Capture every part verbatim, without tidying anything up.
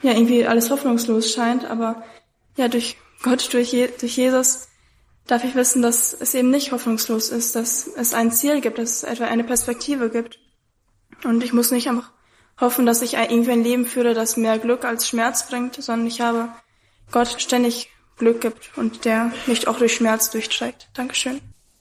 ja irgendwie alles hoffnungslos scheint, aber ja durch Gott, durch, Je- durch Jesus darf ich wissen, dass es eben nicht hoffnungslos ist, dass es ein Ziel gibt, dass es etwa eine Perspektive gibt. Und ich muss nicht einfach hoffen, dass ich irgendwie ein Leben führe, das mehr Glück als Schmerz bringt, sondern ich habe Gott ständig Glück gibt und der mich auch durch Schmerz durchträgt. Dankeschön.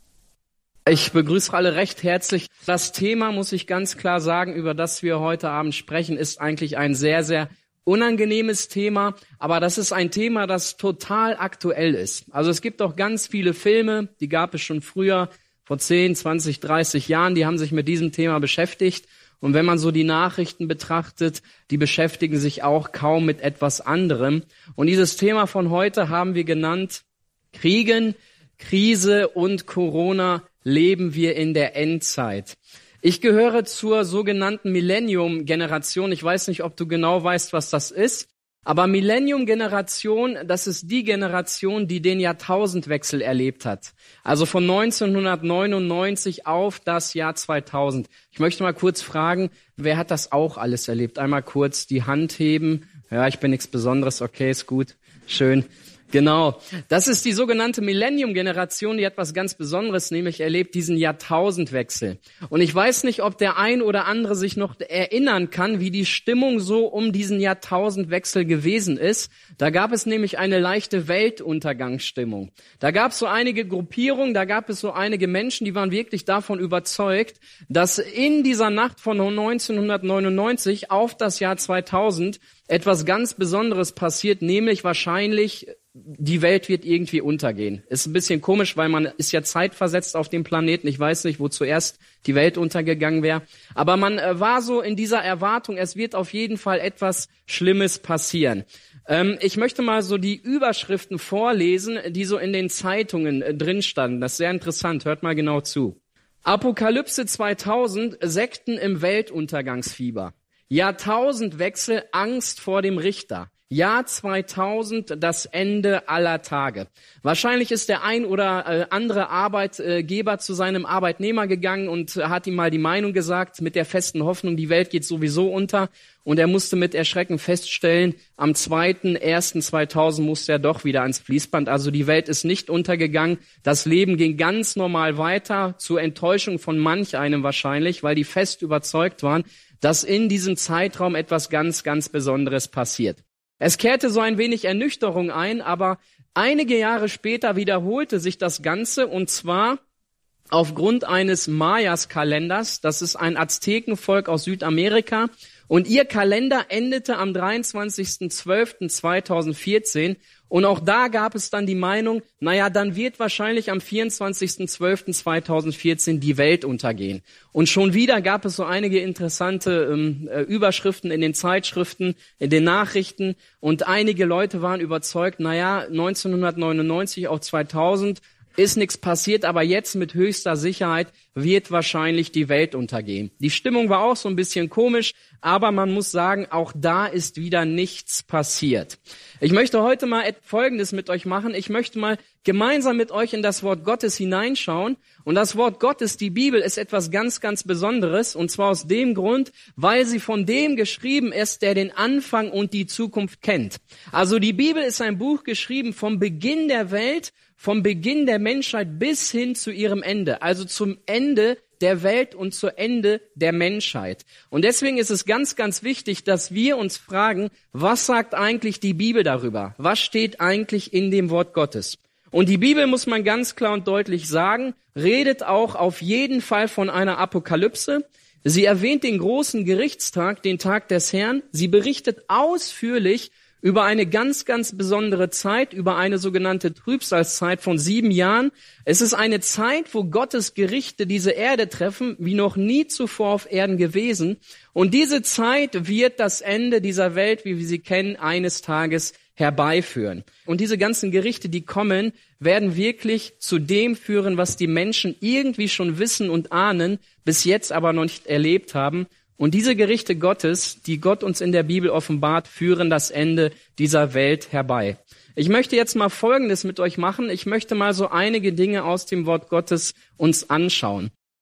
Ich begrüße alle recht herzlich. Das Thema, muss ich ganz klar sagen, über das wir heute Abend sprechen, ist eigentlich ein sehr, sehr unangenehmes Thema, aber das ist ein Thema, das total aktuell ist. Also es gibt auch ganz viele Filme, die gab es schon früher, vor zehn, zwanzig, dreißig Jahren, die haben sich mit diesem Thema beschäftigt. Und wenn man so die Nachrichten betrachtet, die beschäftigen sich auch kaum mit etwas anderem. Und dieses Thema von heute haben wir genannt: Kriegen, Krise und Corona, leben wir in der Endzeit. Ich gehöre zur sogenannten Millennium-Generation. Ich weiß nicht, ob du genau weißt, was das ist. Aber Millennium-Generation, das ist die Generation, die den Jahrtausendwechsel erlebt hat. Also von neunzehnhundertneunundneunzig auf das Jahr zweitausend. Ich möchte mal kurz fragen, wer hat das auch alles erlebt? Einmal kurz die Hand heben. Ja, ich bin nichts Besonderes. Okay, ist gut. Schön. Genau. Das ist die sogenannte Millennium-Generation, die hat was ganz Besonderes, nämlich erlebt diesen Jahrtausendwechsel. Und ich weiß nicht, ob der ein oder andere sich noch erinnern kann, wie die Stimmung so um diesen Jahrtausendwechsel gewesen ist. Da gab es nämlich eine leichte Weltuntergangsstimmung. Da gab es so einige Gruppierungen, da gab es so einige Menschen, die waren wirklich davon überzeugt, dass in dieser Nacht von neunzehnhundertneunundneunzig auf das Jahr zweitausend etwas ganz Besonderes passiert, nämlich wahrscheinlich die Welt wird irgendwie untergehen. Ist ein bisschen komisch, weil man ist ja zeitversetzt auf dem Planeten. Ich weiß nicht, wo zuerst die Welt untergegangen wäre. Aber man war so in dieser Erwartung, es wird auf jeden Fall etwas Schlimmes passieren. Ähm, ich möchte mal so die Überschriften vorlesen, die so in den Zeitungen äh, drin standen. Das ist sehr interessant. Hört mal genau zu. Apokalypse zweitausend, Sekten im Weltuntergangsfieber. Jahrtausendwechsel, Angst vor dem Richter. Jahr zweitausend, das Ende aller Tage. Wahrscheinlich ist der ein oder äh, andere Arbeitgeber zu seinem Arbeitnehmer gegangen und hat ihm mal die Meinung gesagt, mit der festen Hoffnung, die Welt geht sowieso unter. Und er musste mit Erschrecken feststellen, am zweiten ersten zweitausend musste er doch wieder ans Fließband. Also die Welt ist nicht untergegangen. Das Leben ging ganz normal weiter, zur Enttäuschung von manch einem wahrscheinlich, weil die fest überzeugt waren, dass in diesem Zeitraum etwas ganz, ganz Besonderes passiert. Es kehrte so ein wenig Ernüchterung ein, aber einige Jahre später wiederholte sich das Ganze, und zwar aufgrund eines Mayas-Kalenders. Das ist ein Aztekenvolk aus Südamerika, und ihr Kalender endete am dreiundzwanzigsten zwölften zweitausendvierzehn. Und auch da gab es dann die Meinung, naja, dann wird wahrscheinlich am vierundzwanzigsten zwölften zweitausendvierzehn die Welt untergehen. Und schon wieder gab es so einige interessante ähm, Überschriften in den Zeitschriften, in den Nachrichten. Und einige Leute waren überzeugt, naja, neunzehnhundertneunundneunzig auf zweitausend ist nichts passiert, aber jetzt mit höchster Sicherheit wird wahrscheinlich die Welt untergehen. Die Stimmung war auch so ein bisschen komisch, aber man muss sagen, auch da ist wieder nichts passiert. Ich möchte heute mal Folgendes mit euch machen. Ich möchte mal gemeinsam mit euch in das Wort Gottes hineinschauen. Und das Wort Gottes, die Bibel, ist etwas ganz, ganz Besonderes. Und zwar aus dem Grund, weil sie von dem geschrieben ist, der den Anfang und die Zukunft kennt. Also die Bibel ist ein Buch geschrieben vom Beginn der Welt, vom Beginn der Menschheit bis hin zu ihrem Ende, also zum Ende der Welt und zu Ende der Menschheit. Und deswegen ist es ganz, ganz wichtig, dass wir uns fragen, was sagt eigentlich die Bibel darüber? Was steht eigentlich in dem Wort Gottes? Und die Bibel, muss man ganz klar und deutlich sagen, redet auch auf jeden Fall von einer Apokalypse. Sie erwähnt den großen Gerichtstag, den Tag des Herrn. Sie berichtet ausführlich über eine ganz, ganz besondere Zeit, über eine sogenannte Trübsalzeit von sieben Jahren. Es ist eine Zeit, wo Gottes Gerichte diese Erde treffen, wie noch nie zuvor auf Erden gewesen. Und diese Zeit wird das Ende dieser Welt, wie wir sie kennen, eines Tages herbeiführen. Und diese ganzen Gerichte, die kommen, werden wirklich zu dem führen, was die Menschen irgendwie schon wissen und ahnen, bis jetzt aber noch nicht erlebt haben. Und diese Gerichte Gottes, die Gott uns in der Bibel offenbart, führen das Ende dieser Welt herbei. Ich möchte jetzt mal Folgendes mit euch machen. Ich möchte mal so einige Dinge aus dem Wort Gottes uns anschauen.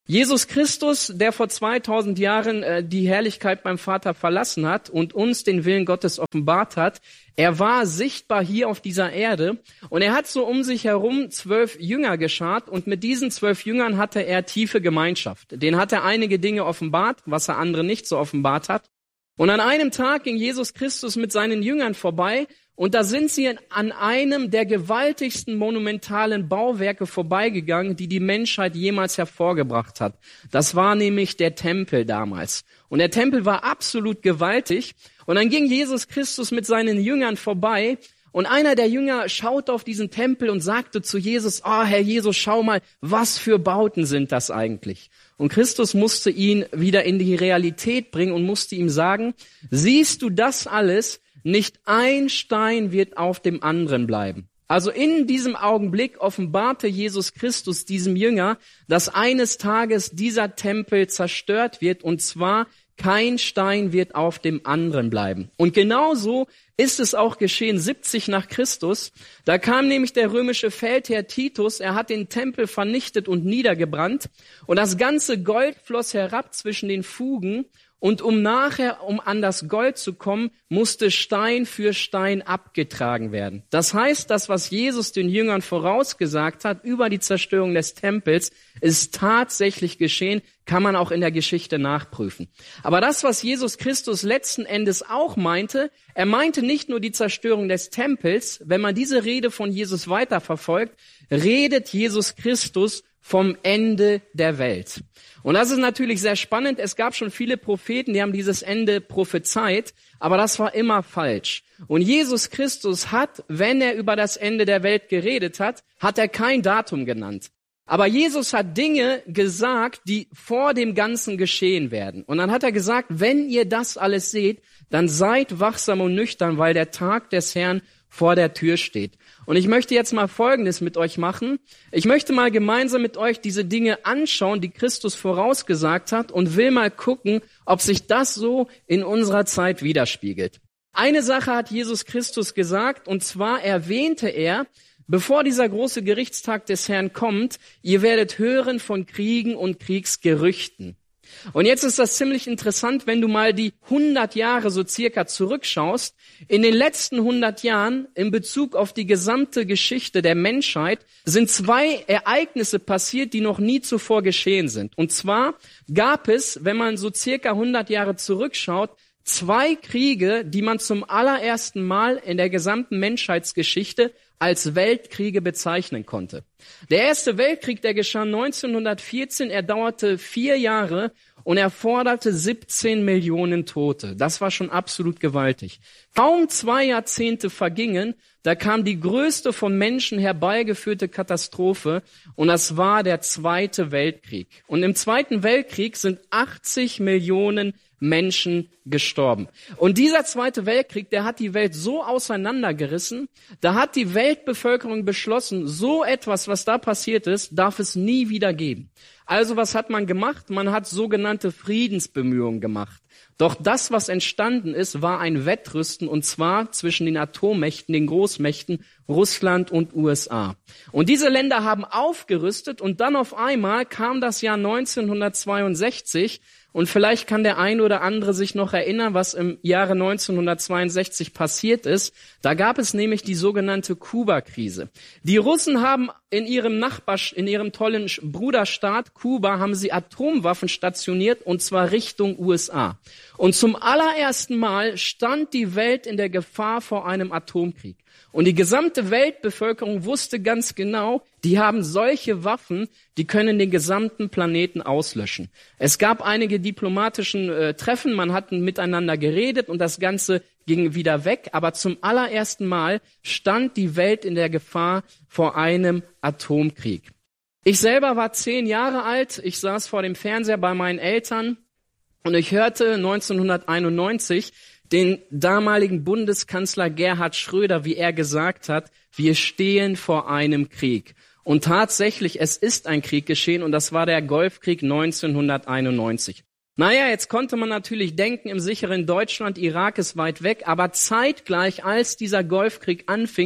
Jesus Christus, der vor zweitausend Jahren äh, die Herrlichkeit beim Vater verlassen hat und uns den Willen Gottes offenbart hat, er war sichtbar hier auf dieser Erde und er hat so um sich herum zwölf Jünger geschart und mit diesen zwölf Jüngern hatte er tiefe Gemeinschaft. Denen hat er einige Dinge offenbart, was er andere nicht so offenbart hat. Und an einem Tag ging Jesus Christus mit seinen Jüngern vorbei und da sind sie an einem der gewaltigsten monumentalen Bauwerke vorbeigegangen, die die Menschheit jemals hervorgebracht hat. Das war nämlich der Tempel damals. Und der Tempel war absolut gewaltig. Und dann ging Jesus Christus mit seinen Jüngern vorbei und einer der Jünger schaute auf diesen Tempel und sagte zu Jesus, oh Herr Jesus, schau mal, was für Bauten sind das eigentlich? Und Christus musste ihn wieder in die Realität bringen und musste ihm sagen, siehst du das alles? Nicht ein Stein wird auf dem anderen bleiben. Also in diesem Augenblick offenbarte Jesus Christus diesem Jünger, dass eines Tages dieser Tempel zerstört wird und zwar kein Stein wird auf dem anderen bleiben. Und genauso ist es auch geschehen siebzig nach Christus. Da kam nämlich der römische Feldherr Titus, er hat den Tempel vernichtet und niedergebrannt und das ganze Gold floss herab zwischen den Fugen. Und um nachher, um an das Gold zu kommen, musste Stein für Stein abgetragen werden. Das heißt, das, was Jesus den Jüngern vorausgesagt hat über die Zerstörung des Tempels, ist tatsächlich geschehen, kann man auch in der Geschichte nachprüfen. Aber das, was Jesus Christus letzten Endes auch meinte, er meinte nicht nur die Zerstörung des Tempels. Wenn man diese Rede von Jesus weiterverfolgt, redet Jesus Christus vom Ende der Welt. Und das ist natürlich sehr spannend. Es gab schon viele Propheten, die haben dieses Ende prophezeit, aber das war immer falsch. Und Jesus Christus hat, wenn er über das Ende der Welt geredet hat, hat er kein Datum genannt. Aber Jesus hat Dinge gesagt, die vor dem Ganzen geschehen werden. Und dann hat er gesagt, wenn ihr das alles seht, dann seid wachsam und nüchtern, weil der Tag des Herrn vor der Tür steht. Und ich möchte jetzt mal Folgendes mit euch machen. Ich möchte mal gemeinsam mit euch diese Dinge anschauen, die Christus vorausgesagt hat und will mal gucken, ob sich das so in unserer Zeit widerspiegelt. Eine Sache hat Jesus Christus gesagt, und zwar erwähnte er, bevor dieser große Gerichtstag des Herrn kommt, ihr werdet hören von Kriegen und Kriegsgerüchten. Und jetzt ist das ziemlich interessant, wenn du mal die hundert Jahre so circa zurückschaust. In den letzten hundert Jahren, in Bezug auf die gesamte Geschichte der Menschheit, sind zwei Ereignisse passiert, die noch nie zuvor geschehen sind. Und zwar gab es, wenn man so circa hundert Jahre zurückschaut, zwei Kriege, die man zum allerersten Mal in der gesamten Menschheitsgeschichte als Weltkriege bezeichnen konnte. Der erste Weltkrieg, der geschah neunzehnhundertvierzehn, er dauerte vier Jahre und er forderte siebzehn Millionen Tote. Das war schon absolut gewaltig. Kaum zwei Jahrzehnte vergingen, da kam die größte von Menschen herbeigeführte Katastrophe und das war der Zweite Weltkrieg. Und im Zweiten Weltkrieg sind achtzig Millionen Menschen gestorben. Und dieser Zweite Weltkrieg, der hat die Welt so auseinandergerissen, da hat die Weltbevölkerung beschlossen, so etwas, was da passiert ist, darf es nie wieder geben. Also was hat man gemacht? Man hat sogenannte Friedensbemühungen gemacht. Doch das, was entstanden ist, war ein Wettrüsten, und zwar zwischen den Atommächten, den Großmächten Russland und U S A. Und diese Länder haben aufgerüstet und dann auf einmal kam das Jahr neunzehnhundertzweiundsechzig. Und vielleicht kann der eine oder andere sich noch erinnern, was im Jahre neunzehnhundertzweiundsechzig passiert ist. Da gab es nämlich die sogenannte Kuba-Krise. Die Russen haben in ihrem Nachbar, in ihrem tollen Bruderstaat Kuba, haben sie Atomwaffen stationiert, und zwar Richtung U S A. Und zum allerersten Mal stand die Welt in der Gefahr vor einem Atomkrieg. Und die gesamte Weltbevölkerung wusste ganz genau, die haben solche Waffen, die können den gesamten Planeten auslöschen. Es gab einige diplomatischen äh, Treffen, man hat miteinander geredet und das Ganze ging wieder weg. Aber zum allerersten Mal stand die Welt in der Gefahr vor einem Atomkrieg. Ich selber war zehn Jahre alt, ich saß vor dem Fernseher bei meinen Eltern und ich hörte neunzehnhunderteinundneunzig den damaligen Bundeskanzler Gerhard Schröder, wie er gesagt hat, wir stehen vor einem Krieg. Und tatsächlich, es ist ein Krieg geschehen und das war der Golfkrieg neunzehnhunderteinundneunzig. Naja, jetzt konnte man natürlich denken, im sicheren Deutschland, Irak ist weit weg, aber zeitgleich, als dieser Golfkrieg anfing,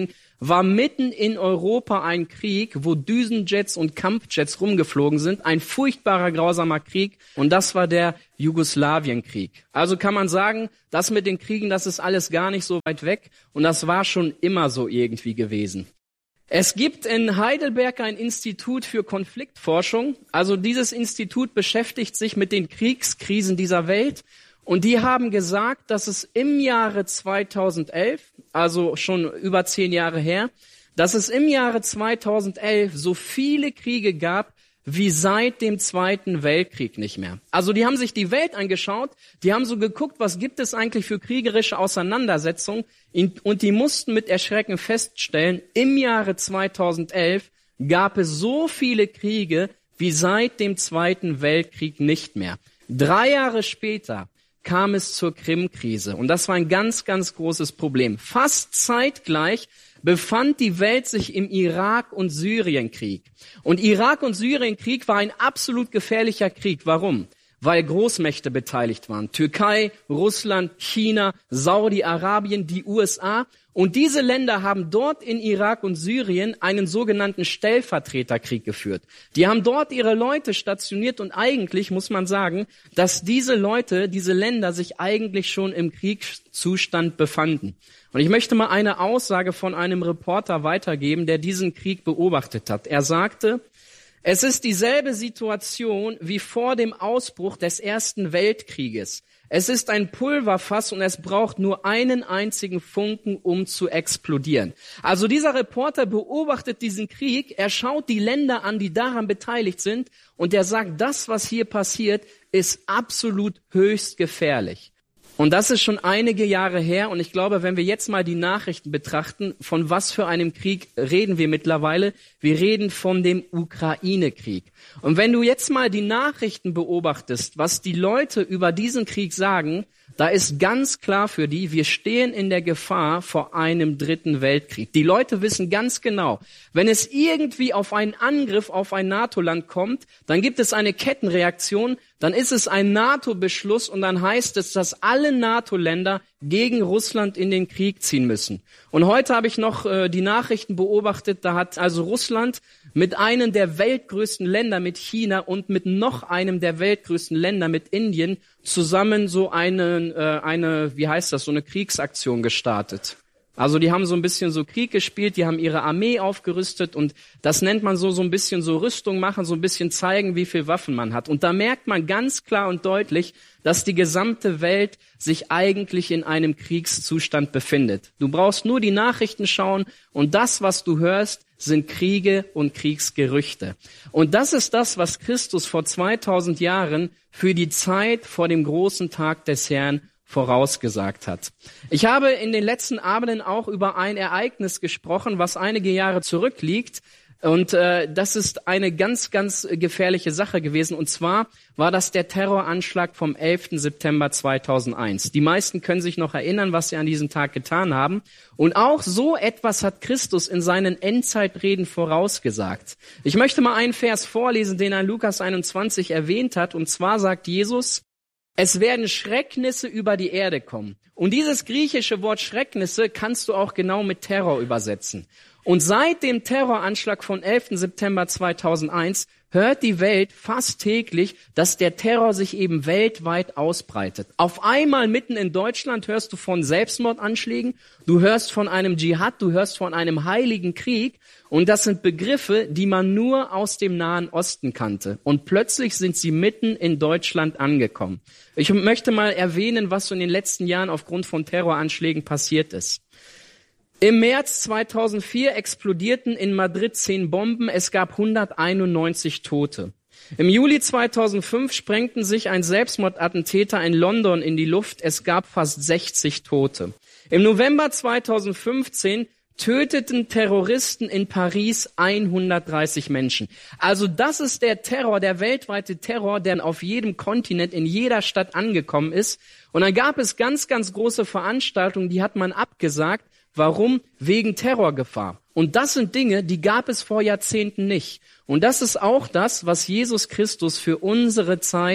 war mitten in Europa ein Krieg, wo Düsenjets und Kampfjets rumgeflogen sind. Ein furchtbarer, grausamer Krieg. Und das war der Jugoslawienkrieg. Also kann man sagen, das mit den Kriegen, das ist alles gar nicht so weit weg. Und das war schon immer so irgendwie gewesen. Es gibt in Heidelberg ein Institut für Konfliktforschung. Also dieses Institut beschäftigt sich mit den Kriegskrisen dieser Welt. Und die haben gesagt, dass es im Jahre zweitausendelf, also schon über zehn Jahre her, dass es im Jahre zweitausendelf so viele Kriege gab wie seit dem Zweiten Weltkrieg nicht mehr. Also die haben sich die Welt angeschaut, die haben so geguckt, was gibt es eigentlich für kriegerische Auseinandersetzungen, und die mussten mit Erschrecken feststellen, im Jahre zweitausendelf gab es so viele Kriege wie seit dem Zweiten Weltkrieg nicht mehr. Drei Jahre später kam es zur Krimkrise. Und das war ein ganz, ganz großes Problem. Fast zeitgleich befand die Welt sich im Irak- und Syrienkrieg. Und Irak- und Syrienkrieg war ein absolut gefährlicher Krieg. Warum? Weil Großmächte beteiligt waren. Türkei, Russland, China, Saudi-Arabien, die U S A. Und diese Länder haben dort in Irak und Syrien einen sogenannten Stellvertreterkrieg geführt. Die haben dort ihre Leute stationiert und eigentlich muss man sagen, dass diese Leute, diese Länder sich eigentlich schon im Kriegszustand befanden. Und ich möchte mal eine Aussage von einem Reporter weitergeben, der diesen Krieg beobachtet hat. Er sagte, es ist dieselbe Situation wie vor dem Ausbruch des Ersten Weltkrieges. Es ist ein Pulverfass und es braucht nur einen einzigen Funken, um zu explodieren. Also dieser Reporter beobachtet diesen Krieg, er schaut die Länder an, die daran beteiligt sind, und er sagt, das, was hier passiert, ist absolut höchst gefährlich. Und das ist schon einige Jahre her, und ich glaube, wenn wir jetzt mal die Nachrichten betrachten, von was für einem Krieg reden wir mittlerweile? Wir reden von dem Ukraine-Krieg. Und wenn du jetzt mal die Nachrichten beobachtest, was die Leute über diesen Krieg sagen, da ist ganz klar für die, wir stehen in der Gefahr vor einem dritten Weltkrieg. Die Leute wissen ganz genau, wenn es irgendwie auf einen Angriff auf ein NATO-Land kommt, dann gibt es eine Kettenreaktion, dann ist es ein NATO-Beschluss und dann heißt es, dass alle NATO-Länder gegen Russland in den Krieg ziehen müssen. Und heute habe ich noch äh, die Nachrichten beobachtet, da hat also Russland mit einem der weltgrößten Länder, mit China, und mit noch einem der weltgrößten Länder, mit Indien, zusammen so eine, äh, eine, wie heißt das, so eine Kriegsaktion gestartet. Also die haben so ein bisschen so Krieg gespielt, die haben ihre Armee aufgerüstet, und das nennt man so so ein bisschen so Rüstung machen, so ein bisschen zeigen, wie viel Waffen man hat. Und da merkt man ganz klar und deutlich, dass die gesamte Welt sich eigentlich in einem Kriegszustand befindet. Du brauchst nur die Nachrichten schauen, und das, was du hörst, sind Kriege und Kriegsgerüchte. Und das ist das, was Christus vor zweitausend Jahren für die Zeit vor dem großen Tag des Herrn vorausgesagt hat. Ich habe in den letzten Abenden auch über ein Ereignis gesprochen, was einige Jahre zurückliegt. Und äh, das ist eine ganz, ganz gefährliche Sache gewesen. Und zwar war das der Terroranschlag vom elften September zweitausendeins. Die meisten können sich noch erinnern, was sie an diesem Tag getan haben. Und auch so etwas hat Christus in seinen Endzeitreden vorausgesagt. Ich möchte mal einen Vers vorlesen, den er in Lukas einundzwanzig erwähnt hat. Und zwar sagt Jesus, es werden Schrecknisse über die Erde kommen. Und dieses griechische Wort Schrecknisse kannst du auch genau mit Terror übersetzen. Und seit dem Terroranschlag von elften September zweitausendeins hört die Welt fast täglich, dass der Terror sich eben weltweit ausbreitet. Auf einmal mitten in Deutschland hörst du von Selbstmordanschlägen, du hörst von einem Dschihad, du hörst von einem heiligen Krieg. Und das sind Begriffe, die man nur aus dem Nahen Osten kannte. Und plötzlich sind sie mitten in Deutschland angekommen. Ich möchte mal erwähnen, was so in den letzten Jahren aufgrund von Terroranschlägen passiert ist. Im März zweitausendvier explodierten in Madrid zehn Bomben, es gab hunderteinundneunzig Tote. Im Juli zweitausendfünf sprengten sich ein Selbstmordattentäter in London in die Luft, es gab fast sechzig Tote. Im November zweitausendfünfzehn töteten Terroristen in Paris hundertdreißig Menschen. Also das ist der Terror, der weltweite Terror, der auf jedem Kontinent, in jeder Stadt angekommen ist. Und dann gab es ganz, ganz große Veranstaltungen, die hat man abgesagt. Warum? Wegen Terrorgefahr. Und das sind Dinge, die gab es vor Jahrzehnten nicht. Und das ist auch das, was Jesus Christus für unsere Zeit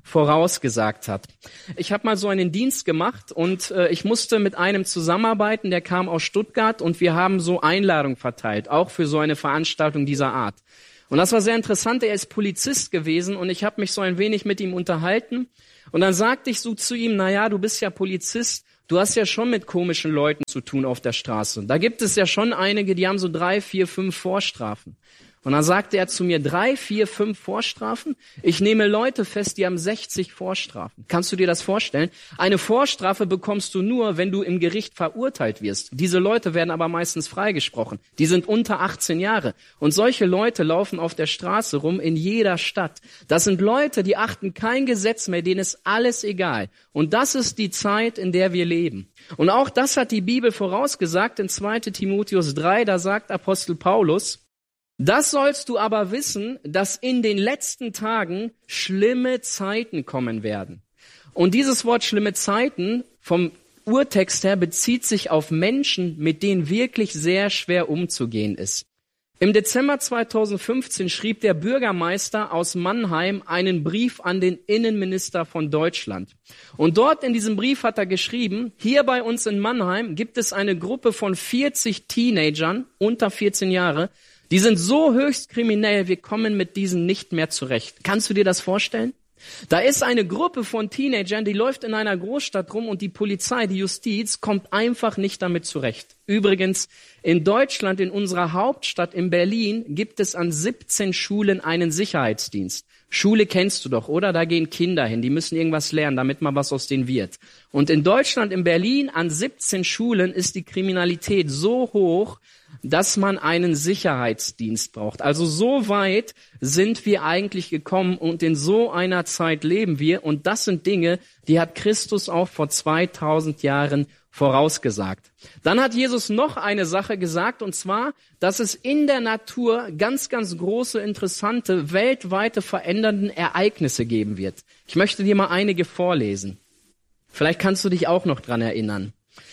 vorausgesagt hat. Ich habe mal so einen Dienst gemacht und äh, ich musste mit einem zusammenarbeiten, der kam aus Stuttgart und wir haben so Einladungen verteilt, auch für so eine Veranstaltung dieser Art. Und das war sehr interessant, er ist Polizist gewesen und ich habe mich so ein wenig mit ihm unterhalten und dann sagte ich so zu ihm, na ja, du bist ja Polizist, du hast ja schon mit komischen Leuten zu tun auf der Straße. Da gibt es ja schon einige, die haben so drei, vier, fünf Vorstrafen. Und dann sagte er zu mir, drei, vier, fünf Vorstrafen? Ich nehme Leute fest, die haben sechzig Vorstrafen. Kannst du dir das vorstellen? Eine Vorstrafe bekommst du nur, wenn du im Gericht verurteilt wirst. Diese Leute werden aber meistens freigesprochen. Die sind unter achtzehn Jahre. Und solche Leute laufen auf der Straße rum in jeder Stadt. Das sind Leute, die achten kein Gesetz mehr, denen ist alles egal. Und das ist die Zeit, in der wir leben. Und auch das hat die Bibel vorausgesagt in zweiter Timotheus drei, da sagt Apostel Paulus, das sollst du aber wissen, dass in den letzten Tagen schlimme Zeiten kommen werden. Und dieses Wort schlimme Zeiten vom Urtext her bezieht sich auf Menschen, mit denen wirklich sehr schwer umzugehen ist. Im Dezember zweitausendfünfzehn schrieb der Bürgermeister aus Mannheim einen Brief an den Innenminister von Deutschland. Und dort in diesem Brief hat er geschrieben, hier bei uns in Mannheim gibt es eine Gruppe von vierzig Teenagern unter vierzehn Jahre, die sind so höchst kriminell, wir kommen mit diesen nicht mehr zurecht. Kannst du dir das vorstellen? Da ist eine Gruppe von Teenagern, die läuft in einer Großstadt rum und die Polizei, die Justiz, kommt einfach nicht damit zurecht. Übrigens, in Deutschland, in unserer Hauptstadt, in Berlin, gibt es an siebzehn Schulen einen Sicherheitsdienst. Schule kennst du doch, oder? Da gehen Kinder hin, die müssen irgendwas lernen, damit mal was aus denen wird. Und in Deutschland, in Berlin, an siebzehn Schulen ist die Kriminalität so hoch, dass man einen Sicherheitsdienst braucht. Also so weit sind wir eigentlich gekommen und in so einer Zeit leben wir. Und das sind Dinge, die hat Christus auch vor zweitausend Jahren vorausgesagt. Dann hat Jesus noch eine Sache gesagt, und zwar, dass es in der Natur ganz, ganz große, interessante, weltweite verändernde Ereignisse geben wird. Ich möchte dir mal einige vorlesen. Vielleicht kannst du dich auch noch dran erinnern.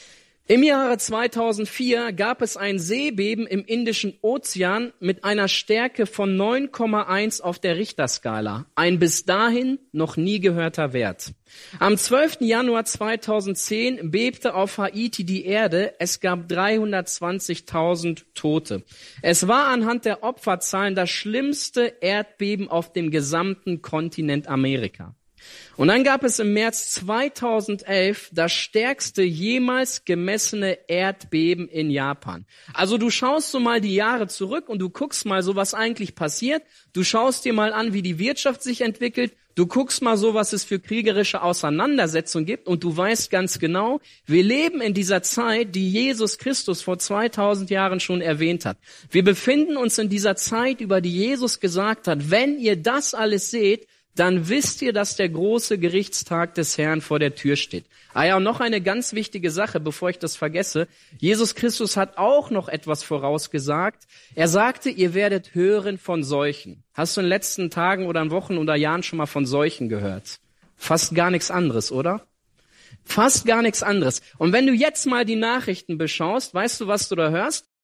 Im Jahre zweitausendvier gab es ein Seebeben im Indischen Ozean mit einer Stärke von neun Komma eins auf der Richterskala. Ein bis dahin noch nie gehörter Wert. Am zwölften Januar zweitausendzehn bebte auf Haiti die Erde. Es gab dreihundertzwanzigtausend Tote. Es war anhand der Opferzahlen das schlimmste Erdbeben auf dem gesamten Kontinent Amerika. Und dann gab es im März zweitausendelf das stärkste jemals gemessene Erdbeben in Japan. Also du schaust so mal die Jahre zurück und du guckst mal so, was eigentlich passiert. Du schaust dir mal an, wie die Wirtschaft sich entwickelt. Du guckst mal so, was es für kriegerische Auseinandersetzungen gibt und du weißt ganz genau, wir leben in dieser Zeit, die Jesus Christus vor zweitausend Jahren schon erwähnt hat. Wir befinden uns in dieser Zeit, über die Jesus gesagt hat, wenn ihr das alles seht, dann wisst ihr, dass der große Gerichtstag des Herrn vor der Tür steht. Ah ja, und noch eine ganz wichtige Sache, bevor ich das vergesse. Jesus Christus hat auch noch etwas vorausgesagt. Er sagte, ihr werdet hören von Seuchen. Hast du in den letzten Tagen oder Wochen oder Jahren schon mal von Seuchen gehört? Fast gar nichts anderes, oder? Fast gar nichts anderes. Und wenn du jetzt mal die Nachrichten beschaust, weißt du, was du da hörst?